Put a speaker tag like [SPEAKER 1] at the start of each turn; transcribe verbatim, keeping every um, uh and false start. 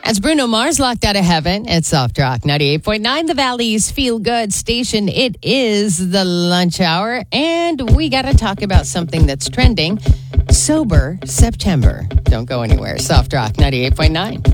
[SPEAKER 1] As Bruno Mars locked out of heaven at Soft Rock ninety-eight point nine, the Valley's Feel Good station. It is the lunch hour, and we got to talk about something that's trending. Sober September. Don't go anywhere. Soft Rock ninety-eight point nine.